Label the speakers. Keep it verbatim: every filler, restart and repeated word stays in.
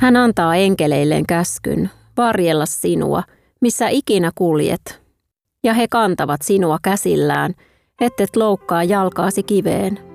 Speaker 1: Hän antaa enkeleilleen käskyn varjella sinua, missä ikinä kuljet, ja he kantavat sinua käsillään, ettet loukkaa jalkaasi kiveen.